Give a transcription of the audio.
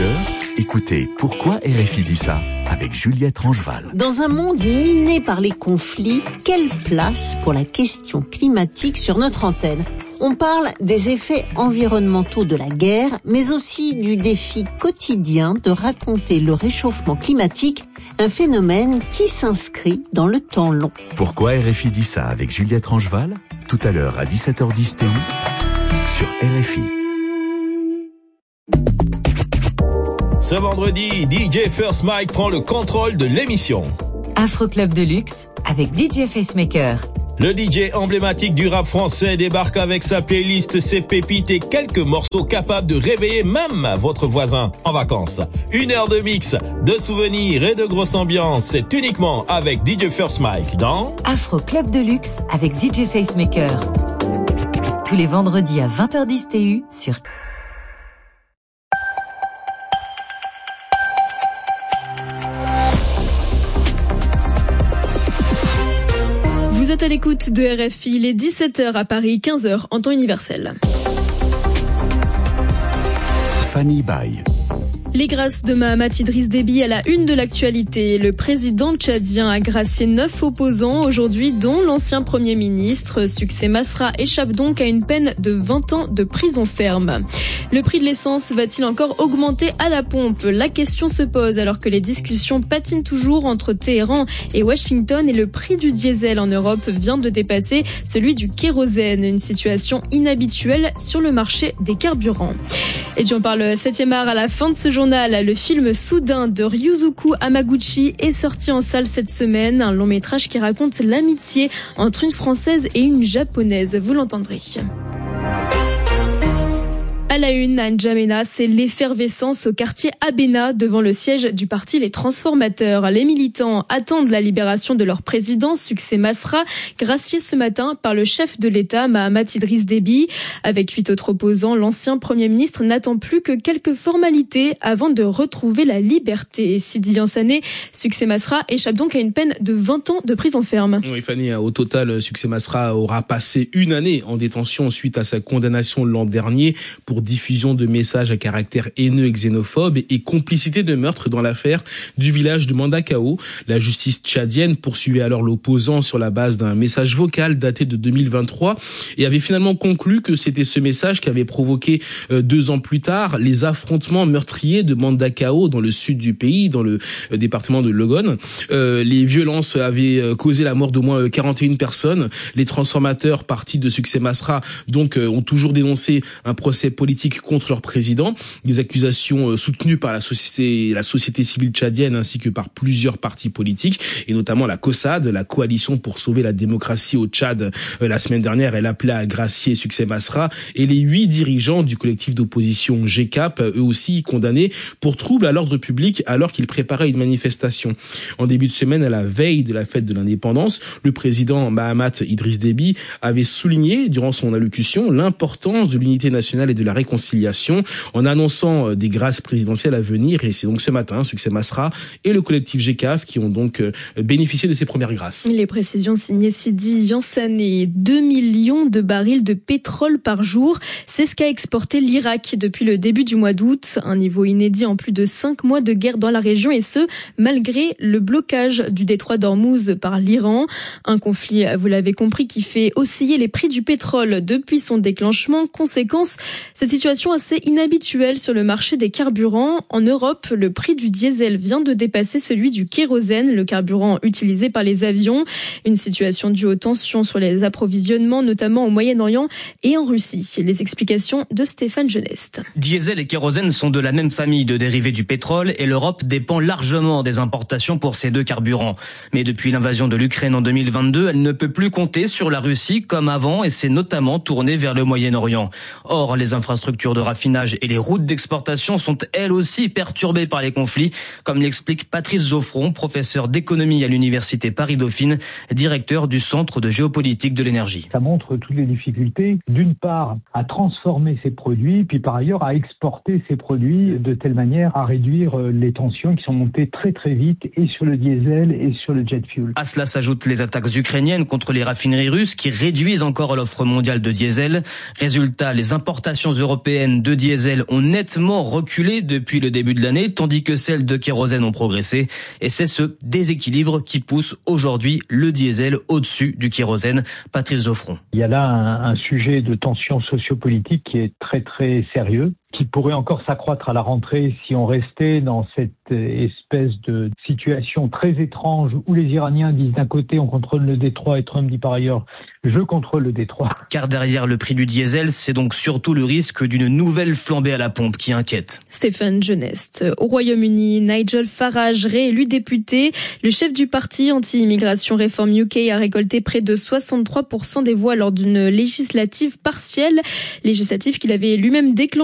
l'heure, écoutez Pourquoi RFI dit ça avec Juliette Rangeval. Dans un monde miné par les conflits, quelle place pour la question climatique sur notre antenne ? On parle des effets environnementaux de la guerre, mais aussi du défi quotidien de raconter le réchauffement climatique, un phénomène qui s'inscrit dans le temps long. Pourquoi RFI dit ça avec Juliette Rangeval ? Tout à l'heure à 17h10 TU sur RFI. Ce vendredi, DJ First Mike prend le contrôle de l'émission. Afro Club de luxe avec DJ Facemaker. Le DJ emblématique du rap français débarque avec sa playlist, ses pépites et quelques morceaux capables de réveiller même votre voisin en vacances. 1 heure de mix, de souvenirs et de grosse ambiance. C'est uniquement avec DJ First Mike dans Afro Club de luxe avec DJ Facemaker. Tous les vendredis à 20h10 TU sur Vous êtes à l'écoute de RFI, il est 17h à Paris, 15h en temps universel. Fanny Baye. Les grâces de Mahamat Idriss Déby à la une de l'actualité. Le président tchadien a gracié 9 opposants aujourd'hui, dont l'ancien Premier ministre. Succès Masra échappe donc à une peine de 20 ans de prison ferme. Le prix de l'essence va-t-il encore augmenter à la pompe ? La question se pose alors que les discussions patinent toujours entre Téhéran et Washington et le prix du diesel en Europe vient de dépasser celui du kérosène. Une situation inhabituelle sur le marché des carburants. Et puis on parle 7e art à la fin de ce journal. Le film Soudain de Ryuzuku Hamaguchi est sorti en salle cette semaine. Un long métrage qui raconte l'amitié entre une Française et une Japonaise. Vous l'entendrez. À la une, à N'Djamena, c'est l'effervescence au quartier Abena devant le siège du parti Les Transformateurs. Les militants attendent la libération de leur président, Succès Masra, gracié ce matin par le chef de l'État, Mahamat Idriss Déby. Avec 8 autres opposants, l'ancien Premier ministre n'attend plus que quelques formalités avant de retrouver la liberté. Et Sidi Yansané, Succès Masra échappe donc à une peine de 20 ans de prison ferme. Oui, Fanny, au total, Succès Masra aura passé 1 année en détention suite à sa condamnation l'an dernier pour diffusion de messages à caractère haineux et xénophobe et complicité de meurtre dans l'affaire du village de Mandakao. La justice tchadienne poursuivait alors l'opposant sur la base d'un message vocal daté de 2023 et avait finalement conclu que c'était ce message qui avait provoqué 2 ans plus tard les affrontements meurtriers de Mandakao dans le sud du pays, dans le département de Logon. Les violences avaient causé la mort d'au moins 41 personnes. Les transformateurs, partis de Succès Masra, donc ont toujours dénoncé un procès politique contre leur président, des accusations soutenues par la société civile tchadienne ainsi que par plusieurs partis politiques et notamment la COSAD, la coalition pour sauver la démocratie au Tchad. La semaine dernière, elle appelait à gracier Succès Masra et les 8 dirigeants du collectif d'opposition GCAP, eux aussi condamnés pour trouble à l'ordre public alors qu'ils préparaient une manifestation. En début de semaine, à la veille de la fête de l'indépendance, le président Mahamat Idriss Déby avait souligné durant son allocution l'importance de l'unité nationale et de la réconciliation en annonçant des grâces présidentielles à venir. Et c'est donc ce matin, Succès Masra et le collectif GCAF qui ont donc bénéficié de ces premières grâces. Les précisions signées Sidi Yansané. 2 millions de barils de pétrole par jour. C'est ce qu'a exporté l'Irak depuis le début du mois d'août. Un niveau inédit en plus de 5 mois de guerre dans la région et ce, malgré le blocage du détroit d'Ormuz par l'Iran. Un conflit, vous l'avez compris, qui fait osciller les prix du pétrole depuis son déclenchement. Conséquence, cette situation assez inhabituelle sur le marché des carburants. En Europe, le prix du diesel vient de dépasser celui du kérosène, le carburant utilisé par les avions. Une situation due aux tensions sur les approvisionnements, notamment au Moyen-Orient et en Russie. Les explications de Stéphane Geneste. Diesel et kérosène sont de la même famille de dérivés du pétrole et l'Europe dépend largement des importations pour ces 2 carburants. Mais depuis l'invasion de l'Ukraine en 2022, elle ne peut plus compter sur la Russie comme avant et s'est notamment tournée vers le Moyen-Orient. Or, les infrastructures de raffinage et les routes d'exportation sont elles aussi perturbées par les conflits, comme l'explique Patrice Geoffron, professeur d'économie à l'université Paris-Dauphine, directeur du Centre de géopolitique de l'énergie. Ça montre toutes les difficultés, d'une part, à transformer ces produits, puis par ailleurs à exporter ces produits de telle manière à réduire les tensions qui sont montées très très vite et sur le diesel et sur le jet fuel. À cela s'ajoutent les attaques ukrainiennes contre les raffineries russes qui réduisent encore l'offre mondiale de diesel. Résultat, les importations européennes européennes de diesel ont nettement reculé depuis le début de l'année, tandis que celles de kérosène ont progressé. Et c'est ce déséquilibre qui pousse aujourd'hui le diesel au-dessus du kérosène. Patrice Geoffron. Il y a là un sujet de tension sociopolitique qui est très très sérieux, qui pourrait encore s'accroître à la rentrée si on restait dans cette espèce de situation très étrange où les Iraniens disent d'un côté on contrôle le détroit et Trump dit par ailleurs je contrôle le détroit. Car derrière le prix du diesel, c'est donc surtout le risque d'une nouvelle flambée à la pompe qui inquiète. Stéphane Genest. Au Royaume-Uni, Nigel Farage, réélu député. Le chef du parti anti-immigration Reform UK a récolté près de 63% des voix lors d'une législative partielle. Législative qu'il avait lui-même déclenchée